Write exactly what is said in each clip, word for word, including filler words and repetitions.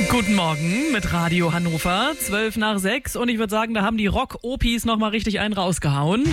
Guten Morgen mit Radio Hannover, zwölf nach sechs und ich würde sagen, da haben die Rock-Opis nochmal richtig einen rausgehauen.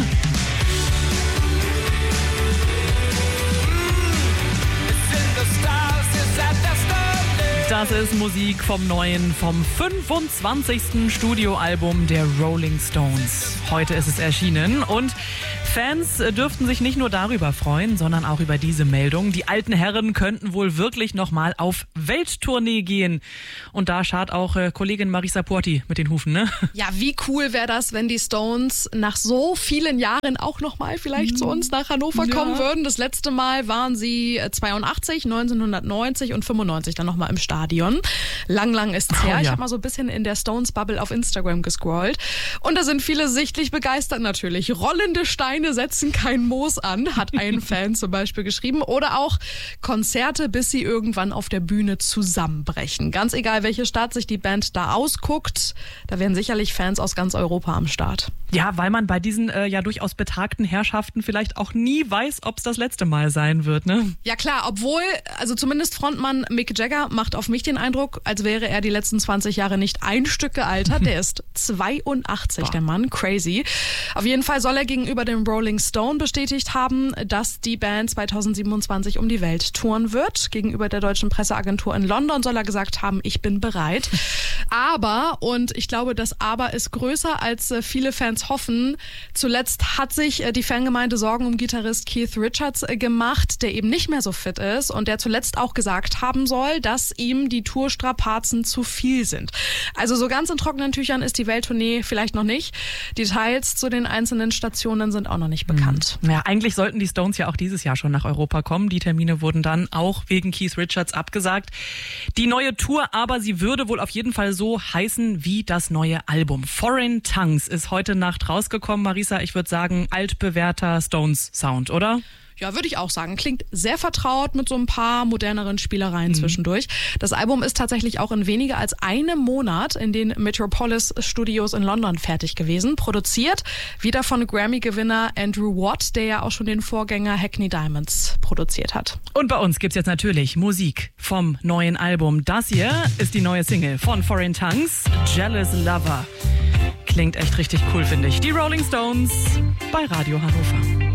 Das ist Musik vom neuen, vom fünfundzwanzigsten Studioalbum der Rolling Stones. Heute ist es erschienen und Fans dürften sich nicht nur darüber freuen, sondern auch über diese Meldung. Die alten Herren könnten wohl wirklich nochmal auf Welttournee gehen. Und da schart auch äh, Kollegin Marisa Porti mit den Hufen, ne? Ja, wie cool wäre das, wenn die Stones nach so vielen Jahren auch nochmal vielleicht zu uns nach Hannover Ja. kommen würden. Das letzte Mal waren sie zweiundachtzig, neunzehnhundertneunzig und fünfundneunzig dann nochmal im Stadion. Lang, lang ist's her. Oh, ja. Ich habe mal so ein bisschen in der Stones-Bubble auf Instagram gescrollt. Und da sind viele sichtlich begeistert natürlich. Rollende Steine setzen kein Moos an, hat ein Fan zum Beispiel geschrieben. Oder auch Konzerte, bis sie irgendwann auf der Bühne zusammenbrechen. Ganz egal, welche Stadt sich die Band da ausguckt, da wären sicherlich Fans aus ganz Europa am Start. Ja, weil man bei diesen äh, ja durchaus betagten Herrschaften vielleicht auch nie weiß, ob es das letzte Mal sein wird, ne? Ja klar, obwohl, also zumindest Frontmann Mick Jagger macht auf mich den Eindruck, als wäre er die letzten zwanzig Jahre nicht ein Stück gealtert. Der ist zweiundachtzig, Boah. der Mann, crazy. Auf jeden Fall soll er gegenüber dem Rolling Stone bestätigt haben, dass die Band zweitausendsiebenundzwanzig um die Welt touren wird. Gegenüber der deutschen Presseagentur in London soll er gesagt haben, ich bin bereit. Aber, und ich glaube, das Aber ist größer, als äh, viele Fans hoffen, zuletzt hat sich äh, die Fangemeinde Sorgen um Gitarrist Keith Richards äh, gemacht, der eben nicht mehr so fit ist und der zuletzt auch gesagt haben soll, dass ihm die Tourstrapazen zu viel sind. Also so ganz in trockenen Tüchern ist die Welttournee vielleicht noch nicht. Details zu den einzelnen Stationen sind auch noch nicht bekannt. Ja, eigentlich sollten die Stones ja auch dieses Jahr schon nach Europa kommen. Die Termine wurden dann auch wegen Keith Richards abgesagt. Die neue Tour aber, sie würde wohl auf jeden Fall so heißen wie das neue Album. Foreign Tongues ist heute Nacht rausgekommen. Marisa, ich würde sagen, altbewährter Stones-Sound, oder? Ja, würde ich auch sagen. Klingt sehr vertraut mit so ein paar moderneren Spielereien mhm. zwischendurch. Das Album ist tatsächlich auch in weniger als einem Monat in den Metropolis Studios in London fertig gewesen. Produziert wieder von Grammy-Gewinner Andrew Watt, der ja auch schon den Vorgänger Hackney Diamonds produziert hat. Und bei uns gibt's jetzt natürlich Musik vom neuen Album. Das hier ist die neue Single von Foreign Tongues, Jealous Lover. Klingt echt richtig cool, finde ich. Die Rolling Stones bei Radio Hannover.